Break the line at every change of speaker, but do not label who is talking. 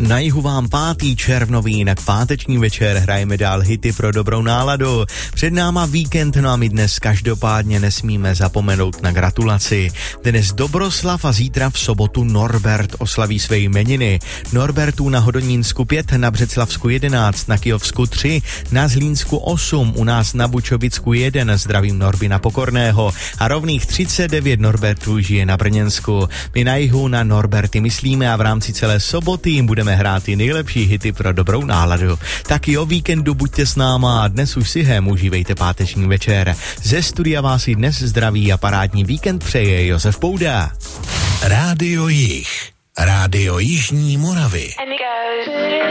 Na jihu vám 5. červnový, jinak páteční večer, hrajeme dál hity pro dobrou náladu. Před náma víkend, no a my dnes každopádně nesmíme zapomenout na gratulaci. Dnes Dobroslav a zítra v sobotu Norbert oslaví své jmeniny. Norbertů na Hodonínsku 5, na Břeclavsku 11, na Kyjovsku 3, na Zlínsku 8, u nás na Bučovicku 1, zdravím Norbina Pokorného, a rovných 39 Norbertů žije na Brněnsku. My na jihu na Norberty myslíme a v rámci celé soboty jim budeme hrát i nejlepší hity pro dobrou náladu. Tak i o víkendu buďte s náma a dnes už si užívejte páteční večer. Ze studia vás i dnes zdraví a parádní víkend přeje Josef Pouda.
Rádio Jih, Rádio Jižní Moravy.